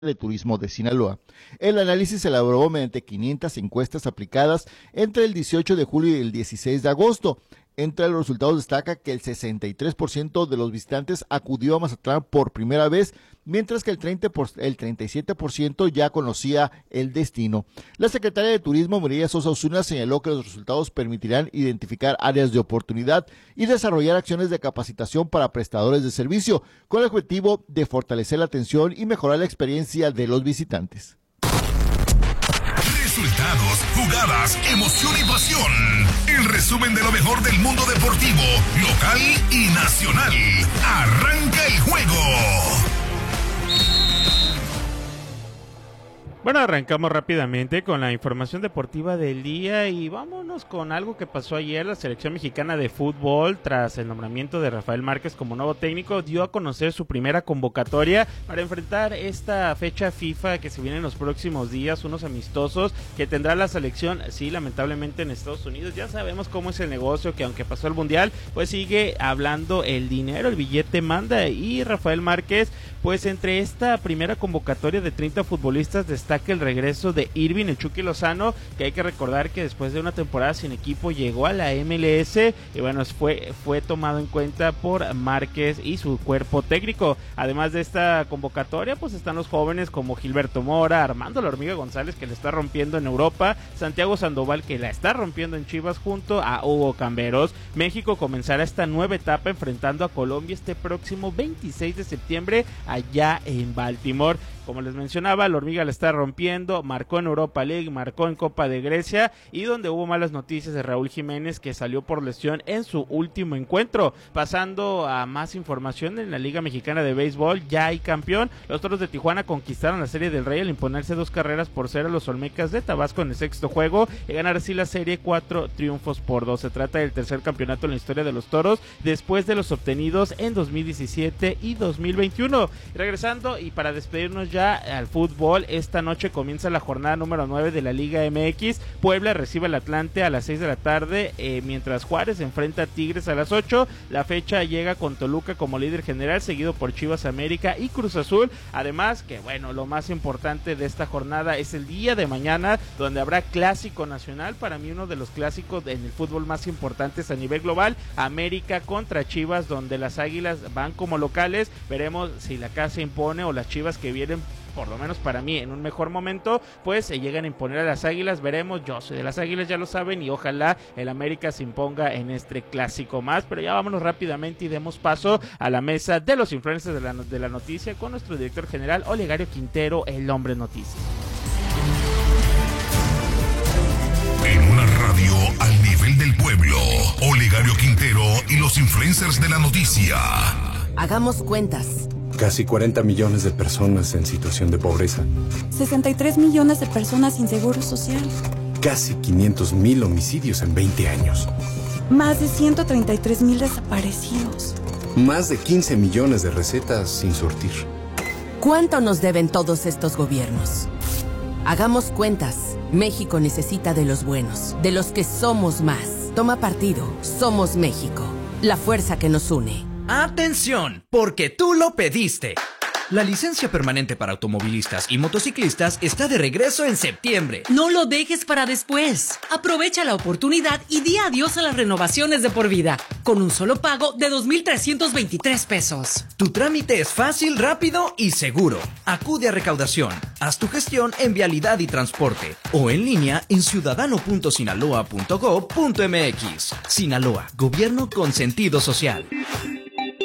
de Turismo de Sinaloa. El análisis se elaboró mediante 500 encuestas aplicadas entre el 18 de julio y el 16 de agosto. Entre los resultados destaca que el 63% de los visitantes acudió a Mazatlán por primera vez, mientras que el 37% ya conocía el destino. La secretaria de Turismo, Mireya Sosa Osuna, señaló que los resultados permitirán identificar áreas de oportunidad y desarrollar acciones de capacitación para prestadores de servicio, con el objetivo de fortalecer la atención y mejorar la experiencia de los visitantes. Resultados, jugadas, emoción y pasión. El resumen de lo mejor del mundo deportivo, local y nacional. Arranca el juego. Bueno, arrancamos rápidamente con la información deportiva del día y vámonos con algo que pasó ayer. La selección mexicana de fútbol, tras el nombramiento de Rafael Márquez como nuevo técnico, dio a conocer su primera convocatoria para enfrentar esta fecha FIFA que se viene en los próximos días, unos amistosos que tendrá la selección, sí, lamentablemente en Estados Unidos. Ya sabemos cómo es el negocio, que aunque pasó el Mundial, pues sigue hablando el dinero, el billete manda, y Rafael Márquez, pues entre esta primera convocatoria de 30 futbolistas destaca el regreso de Irving el Chucky Lozano, que hay que recordar que después de una temporada sin equipo llegó a la MLS y bueno, fue tomado en cuenta por Márquez y su cuerpo técnico. Además de esta convocatoria, pues están los jóvenes como Gilberto Mora, Armando La Hormiga González, que le está rompiendo en Europa, Santiago Sandoval, que la está rompiendo en Chivas, junto a Hugo Camberos. México comenzará esta nueva etapa enfrentando a Colombia este próximo 26 de septiembre allá en Baltimore. Como les mencionaba, La Hormiga la está rompiendo, marcó en Europa League, marcó en Copa de Grecia, y donde hubo malas noticias de Raúl Jiménez, que salió por lesión en su último encuentro. Pasando a más información, en la Liga Mexicana de Béisbol ya hay campeón. Los Toros de Tijuana conquistaron la Serie del Rey al imponerse 2-0 a los Olmecas de Tabasco en el sexto juego y ganar así la serie 4-2. Se trata del tercer campeonato en la historia de los Toros, después de los obtenidos en 2017 y 2021. Y regresando, y para despedirnos ya al fútbol, esta noche comienza la jornada número 9 de la Liga MX. Puebla recibe al Atlante a las 6 de la tarde, mientras Juárez enfrenta a Tigres a las 8. La fecha llega con Toluca como líder general, seguido por Chivas, América y Cruz Azul. Además, que bueno, lo más importante de esta jornada es el día de mañana, donde habrá clásico nacional, para mí uno de los clásicos en el fútbol más importantes a nivel global, América contra Chivas, donde las Águilas van como locales. Veremos si la casa impone o las Chivas, que vienen, por lo menos para mí, en un mejor momento, pues se llegan a imponer a las Águilas. Veremos, yo soy de las Águilas, ya lo saben, y ojalá el América se imponga en este clásico más. Pero ya vámonos rápidamente y demos paso a la mesa de los influencers de la noticia con nuestro director general, Olegario Quintero, el hombre noticia. En una radio al nivel del pueblo, Olegario Quintero y los influencers de la noticia. Hagamos cuentas. Casi 40 millones de personas en situación de pobreza. 63 millones de personas sin seguro social. Casi 500,000 homicidios en 20 años. Más de 133,000 desaparecidos. Más de 15 millones de recetas sin surtir. ¿Cuánto nos deben todos estos gobiernos? Hagamos cuentas. México necesita de los buenos, de los que somos más. Toma partido. Somos México. La fuerza que nos une. ¡Atención! Porque tú lo pediste. La licencia permanente para automovilistas y motociclistas está de regreso en septiembre. No lo dejes para después. Aprovecha la oportunidad y di adiós a las renovaciones de por vida, con un solo pago de 2,323 pesos. Tu trámite es fácil, rápido y seguro. Acude a recaudación. Haz tu gestión en Vialidad y Transporte o en línea en ciudadano.sinaloa.gov.mx. Sinaloa, gobierno con sentido social.